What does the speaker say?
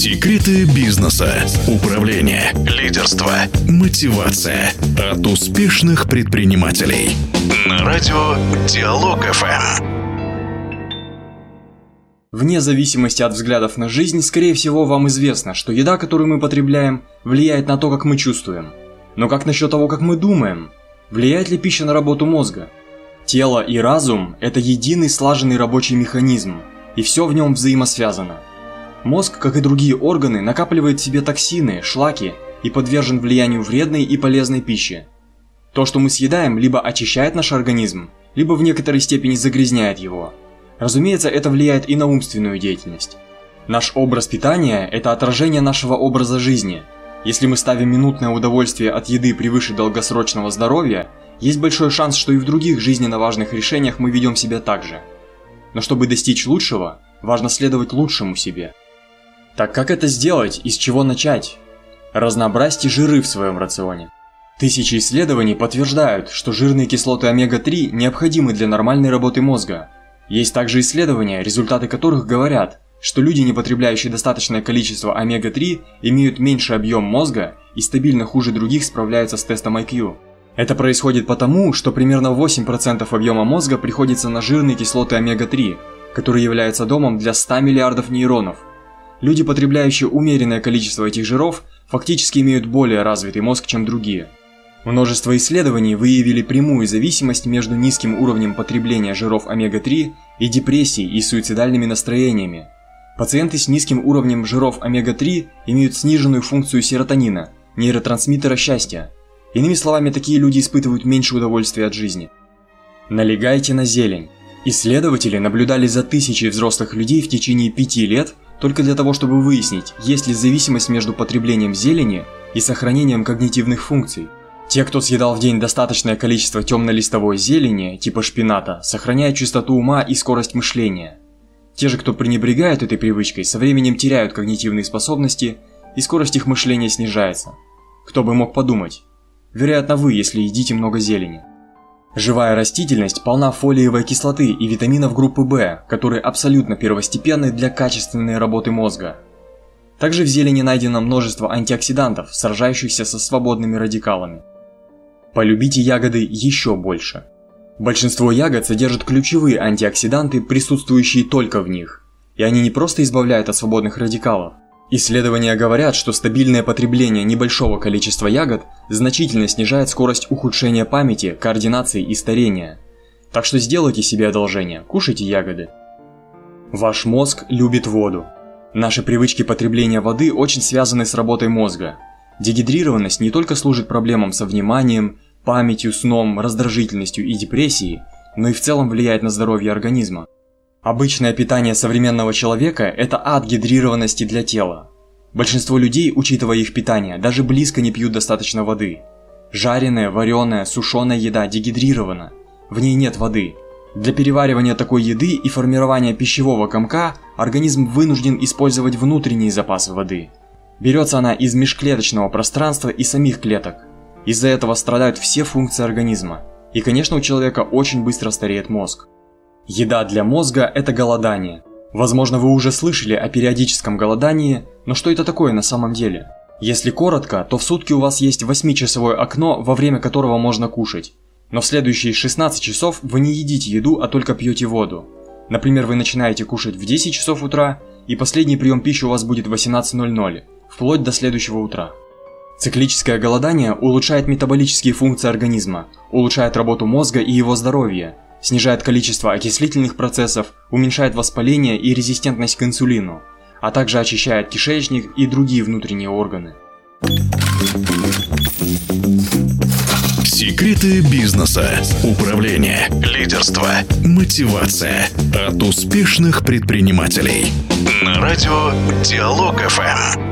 Секреты бизнеса, управления, лидерства, мотивация от успешных предпринимателей. На радио Диалог ФМ. Вне зависимости от взглядов на жизнь, скорее всего, вам известно, что еда, которую мы потребляем, влияет на то, как мы чувствуем. Но как насчет того, как мы думаем? Влияет ли пища на работу мозга? Тело и разум – это единый слаженный рабочий механизм, и все в нем взаимосвязано. Мозг, как и другие органы, накапливает в себе токсины, шлаки и подвержен влиянию вредной и полезной пищи. То, что мы съедаем, либо очищает наш организм, либо в некоторой степени загрязняет его. Разумеется, это влияет и на умственную деятельность. Наш образ питания – это отражение нашего образа жизни. Если мы ставим минутное удовольствие от еды превыше долгосрочного здоровья, есть большой шанс, что и в других жизненно важных решениях мы ведем себя так же. Но чтобы достичь лучшего, важно следовать лучшему себе. Так как это сделать и с чего начать? Разнообразьте жиры в своем рационе. Тысячи исследований подтверждают, что жирные кислоты омега-3 необходимы для нормальной работы мозга. Есть также исследования, результаты которых говорят, что люди, не потребляющие достаточное количество омега-3, имеют меньший объем мозга и стабильно хуже других справляются с тестом IQ. Это происходит потому, что примерно 8% объема мозга приходится на жирные кислоты омега-3, которые являются домом для 100 миллиардов нейронов. Люди, потребляющие умеренное количество этих жиров, фактически имеют более развитый мозг, чем другие. Множество исследований выявили прямую зависимость между низким уровнем потребления жиров омега-3 и депрессией и суицидальными настроениями. Пациенты с низким уровнем жиров омега-3 имеют сниженную функцию серотонина, нейротрансмиттера счастья. Иными словами, такие люди испытывают меньше удовольствия от жизни. Налегайте на зелень. Исследователи наблюдали за тысячей взрослых людей в течение 5 лет только для того, чтобы выяснить, есть ли зависимость между потреблением зелени и сохранением когнитивных функций. Те, кто съедал в день достаточное количество темно-листовой зелени, типа шпината, сохраняют чистоту ума и скорость мышления. Те же, кто пренебрегает этой привычкой, со временем теряют когнитивные способности, и скорость их мышления снижается. Кто бы мог подумать? Вероятно, вы, если едите много зелени. Живая растительность полна фолиевой кислоты и витаминов группы В, которые абсолютно первостепенны для качественной работы мозга. Также в зелени найдено множество антиоксидантов, сражающихся со свободными радикалами. Полюбите ягоды еще больше. Большинство ягод содержат ключевые антиоксиданты, присутствующие только в них, и они не просто избавляют от свободных радикалов. Исследования говорят, что стабильное потребление небольшого количества ягод значительно снижает скорость ухудшения памяти, координации и старения. Так что сделайте себе одолжение, кушайте ягоды. Ваш мозг любит воду. Наши привычки потребления воды очень связаны с работой мозга. Дегидрированность не только служит проблемам со вниманием, памятью, сном, раздражительностью и депрессией, но и в целом влияет на здоровье организма. Обычное питание современного человека – это ад гидрированности для тела. Большинство людей, учитывая их питание, даже близко не пьют достаточно воды. Жареная, вареная, сушеная еда дегидрирована. В ней нет воды. Для переваривания такой еды и формирования пищевого комка организм вынужден использовать внутренние запасы воды. Берется она из межклеточного пространства и самих клеток. Из-за этого страдают все функции организма. И, конечно, у человека очень быстро стареет мозг. Еда для мозга – это голодание. Возможно, вы уже слышали о периодическом голодании, но что это такое на самом деле? Если коротко, то в сутки у вас есть 8-часовое окно, во время которого можно кушать. Но в следующие 16 часов вы не едите еду, а только пьете воду. Например, вы начинаете кушать в 10 часов утра, и последний прием пищи у вас будет в 18:00, вплоть до следующего утра. Циклическое голодание улучшает метаболические функции организма, улучшает работу мозга и его здоровье, снижает количество окислительных процессов, уменьшает воспаление и резистентность к инсулину, а также очищает кишечник и другие внутренние органы. Секреты бизнеса, управления, лидерства, мотивация от успешных предпринимателей. На радио Диалог ФМ.